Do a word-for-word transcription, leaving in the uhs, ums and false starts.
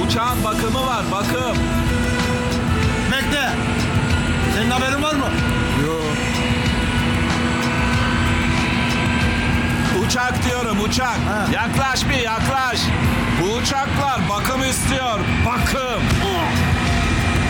Uçağın bakımı var, bakım. Bekle. Senin haberin var mı? Yok. Uçak diyorum, uçak. Ha. Yaklaş bir, yaklaş. Bu uçaklar bakım istiyor, bakım.